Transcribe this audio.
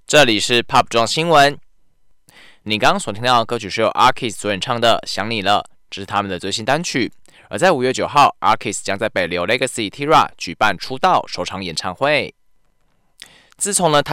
这里是 Pop 装新闻。你刚刚所听到的歌曲是由 Arcus 所演唱的《想你了》，这是他们的最新单曲。而在5月9号 ，Arcus 将在北流 Legacy Tira 举办出道首场演唱会。自从呢